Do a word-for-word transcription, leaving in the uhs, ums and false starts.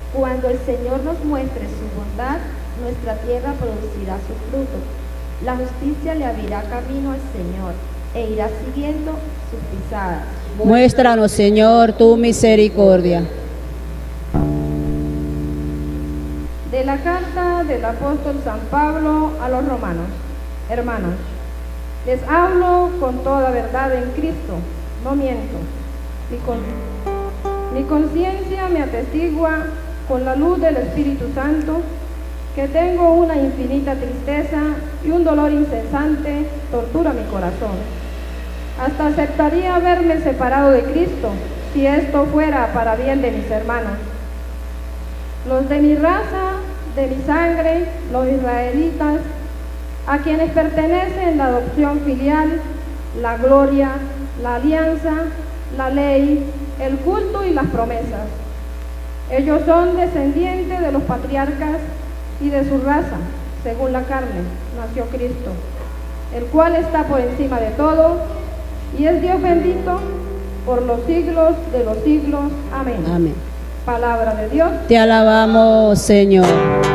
Cuando el Señor nos muestre su bondad, nuestra tierra producirá su fruto. La justicia le abrirá camino al Señor e irá siguiendo sus pisadas. Muéstranos, Señor, tu misericordia. De la carta del apóstol San Pablo a los romanos. Hermanos, les hablo con toda verdad en Cristo, no miento. Mi, con, mi conciencia me atestigua con la luz del Espíritu Santo que tengo una infinita tristeza y un dolor incesante tortura mi corazón. Hasta aceptaría verme separado de Cristo si esto fuera para bien de mis hermanos. Los de mi raza, de mi sangre, los israelitas, a quienes pertenecen la adopción filial, la gloria, la alianza, la ley, el culto y las promesas. Ellos son descendientes de los patriarcas y de su raza, según la carne, nació Cristo, el cual está por encima de todo y es Dios bendito por los siglos de los siglos. Amén. Amén. Palabra de Dios. Te alabamos, Señor.